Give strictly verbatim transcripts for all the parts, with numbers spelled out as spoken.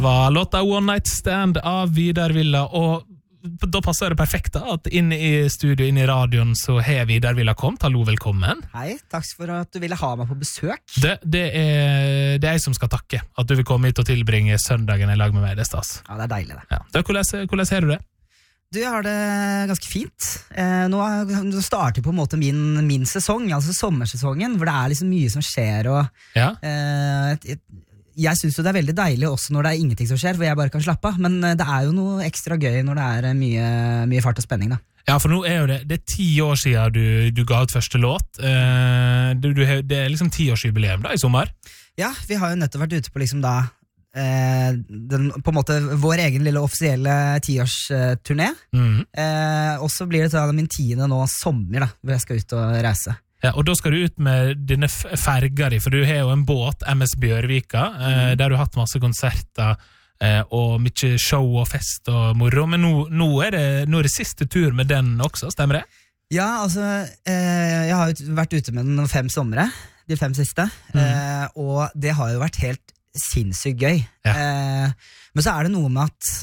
Var låta One Night Stand av Vidar Villa, og da passer det perfekt da, at inne i studio, inne i radioen, så har Vidar Villa kommet. Hallo, velkommen. Hei, takk for at du ville ha meg på besøk. Det, det, er, det er jeg som skal takke, at du vil komme hit og tilbringe søndagen i lag med meg, det er stas. Ja, det er deilig det. Ja. Da, hvordan, hvordan ser du det? Du, jeg har det ganske fint. Eh, nå, nå starter på en måte min, min sesong, altså sommersesongen, hvor det er liksom mye som skjer, og Ja. eh, et, et, jeg synes jo det er veldig deilig også når det er ingenting som skjer, hvor jeg bare kan slappe av, men det er jo noe ekstra gøy når det er mye, mye fart og spenning da. Ja, for nå er jo det, det er ti år siden du, du ga ut første låt. Eh, du, du, det er liksom tiårsjubileum da i sommer. Ja, vi har jo nettopp vært ute på liksom da eh, den, på en måte vår egen lille offisielle tiårsturné, Mhm. eh, og så blir det da min tiende nå sommer da, hvor jeg skal ut og reise. Ja, og da skal du ut med dine f- ferger, for du har jo en båt, M S Bjørvika, eh, der du har hatt masse konserter eh, og mye show og fest og moro, men nå, nå, er det, nå er det siste tur med den også, stemmer det? Ja, altså, eh, jeg har jo vært ute med den fem somre, de fem siste, Mm. eh, og det har jo vært helt sinnssykt gøy. Ja. Eh, men så er det noe med at,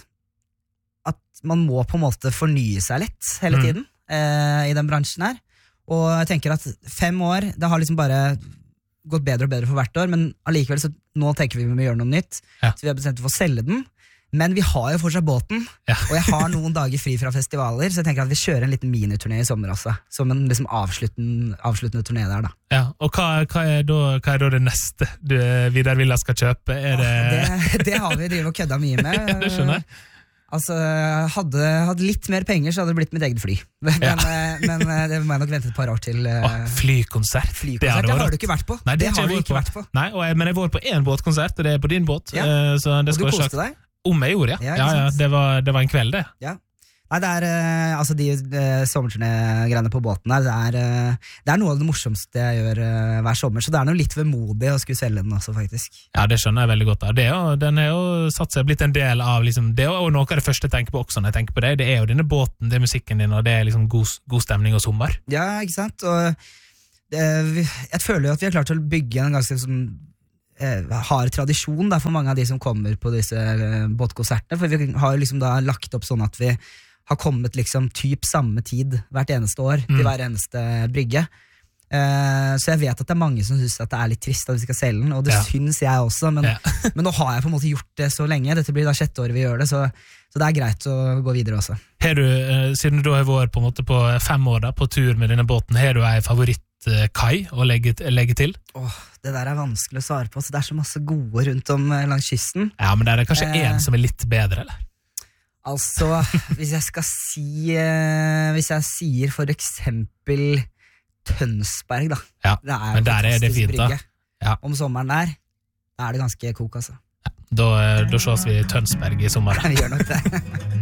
at man må på en måte fornye seg litt hele Mm. tiden eh, i den bransjen her. Og jeg tenker at fem år, det har liksom bare gått bedre og bedre for hvert år, men allikevel så nå tenker vi vi må gjøre noe nytt, Ja. så vi har bestemt for å selge den. Men vi har jo fortsatt båten, Ja. og jeg har noen dager fri fra festivaler, så jeg tenker at vi kjører en liten miniturné i sommer også, som en liksom avsluttende, avsluttende turné der da. Ja, og hva, hva, er da, hva er da det neste du, Vidar Villa skal kjøpe? Er det... Det, det har vi drivet og kødda mye med. Ja, det skjønner jeg. Altså, hadde, hadde litt mer penger, så hadde det blitt mitt eget fly. Men, Ja. men, men det må jeg nok vente et par år til. eh, Åh, flykonsert. Flykonsert, det har du ikke vært på. Nei, det, det har har du jeg ikke vært vært på. Nei, og jeg, men jeg var på en båtkonsert, og det er på din båt. Ja. eh, Så det Og du skal jeg koste sagt. deg? Om jeg gjorde, ja. Ja, Ja, ikke ja, sant? det, var, det var en kveld, det. Ja. Nei, det er, eh, altså de eh, sommerturné-greiene på båten her, det er, eh, det er noe av det morsomste jeg gjør eh, hver sommer, så det er noe litt vemodig å skulle selge den også, faktisk. Ja, det skjønner jeg veldig godt. Da. Det er jo, den er jo satt seg blitt en del av liksom, det er jo noe av det første jeg tenker på også når jeg tenker på det. Det er jo denne båten, det er musikken din, og det er liksom god, god stemning og sommer. Ja, ikke sant? Og eh, vi, jeg føler jo at vi har klart å bygge en ganske sånn eh, hard tradisjon da, for mange av de som kommer på disse eh, båtkonsertene, for vi har jo liksom da lagt opp sånn at vi har kommet liksom typ samme tid hvert eneste år til Mm. hver eneste brygge. Eh, så jeg vet at det er mange som synes at det er litt trist at vi skal selge den, og det Ja. synes jeg også, men, Ja. men nå har jeg på en måte gjort det så lenge, dette blir da sjette året vi gjør det, så, så det er greit å gå videre også. Har du, eh, siden du da har vært på, en måte på fem år da, på tur med denne båten, har du en favorittkai å legge, legge til? Åh, det der er vanskelig å svare på, så det er så masse gode rundt om eh, langs kysten. Ja, men det er kanskje Eh. en som er litt bedre, eller? Altså, hvis jeg skal si eh, Hvis jeg sier for eksempel Tønsberg, da. Ja, Det er men der er det fantastisk fint, da. brygge. Ja. Om sommeren der, da er det ganske kok, altså. Da, eh, da ses vi i Tønsberg i sommer. Vi gjør nok det.